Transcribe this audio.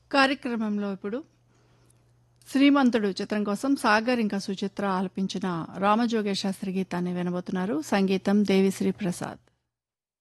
కార్యక్రమంలో ఇప్పుడు 'శ్రీమంతుడు' చిత్రం కోసం సాగర్ ఇంకా సుచిత్ర ఆలపించిన రామజోగేశ్ శాస్త్రి గీతాన్ని వినబోతున్నారు. సంగీతం దేవిశ్రీ ప్రసాద్.